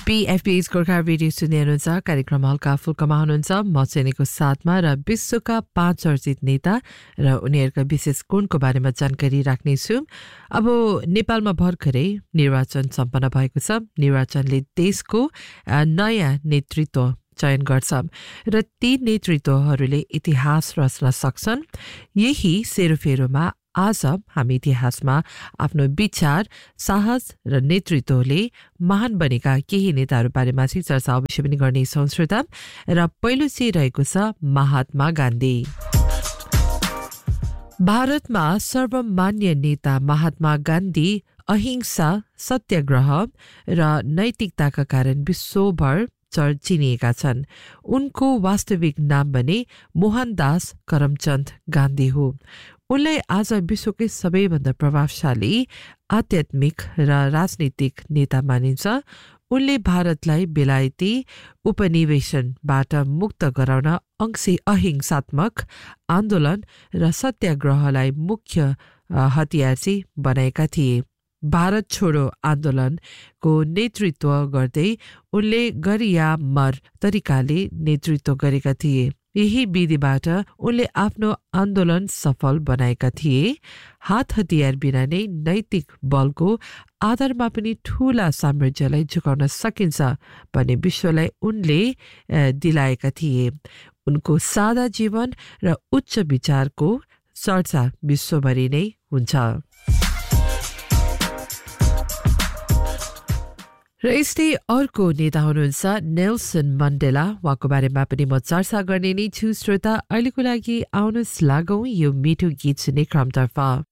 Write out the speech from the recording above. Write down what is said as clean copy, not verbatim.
PFP's Gorkha radio सुन्दै हुनुहुन्छ कार्यक्रम हल्का फुल्कामा हुनुहुन्छ म चेनेको साथमा र विश्वका 5 चर्चित नेता र उनीहरूका विशेष गुणको बारेमा जानकारी राख्नेछु। अब नेपालमा भर्खरै निर्वाचन सम्पन्न भएको छ। निर्वाचनले देशको नयाँ नेतृत्व चयन गर्छ र ती नेतृत्वहरूले इतिहास रच्न सक्छन्। यही सेरोफेरोमा आज हामी इतिहासमा आफ्नो विचार, साहस र नेतृत्वले महान बनेका केही नेताहरू बारेमा चाहिँ चर्चा अवश्य पनि गर्नेछौँ श्रोता। र पहिलो चाहिँ रहेको छ महात्मा गान्धी। भारतमा सर्वमान्य नेता महात्मा गान्धी अहिंसा, सत्याग्रह र नैतिकताका कारण विश्वभर चिनिएका छन्। उनको वास्तविक नाम भने मोहनदास करमचन्द गान्धी हो। उनलाई आज विश्वकै सबैभन्दा प्रभावशाली आध्यात्मिक र राजनीतिक नेता मानिन्छ। उनले भारतलाई बेलायती उपनिवेशनबाट मुक्त गराउन अहिंसात्मक आन्दोलन र सत्याग्रहलाई मुख्य हतियार चाहिँ बनाएका थिए। भारत छोडो आन्दोलनको नेतृत्व गर्दै उनले गर या मर तरिकाले नेतृत्व गरेका थिए। यही विधिबाट उनले आफ्नो आन्दोलन सफल बनाएका थिए। हात हतियार बिना नै नैतिक बलको आधारमा पनि ठूला साम्राज्यलाई झुकाउन सकिन्छ भन्ने विश्वलाई उनले दिलाएका थिए। उनको सादा जीवन र उच्च विचारको चर्चा विश्वभरि नै हुन्छ। र यस्तै अर्को नेता हुनुहुन्छ नेल्सन मण्डेला। उहाँको बारेमा पनि म चर्चा गर्ने नै छु श्रोता। अहिलेको लागि आउनुहोस् लागौँ यो मिठो गीत सुन्ने क्रमतर्फ।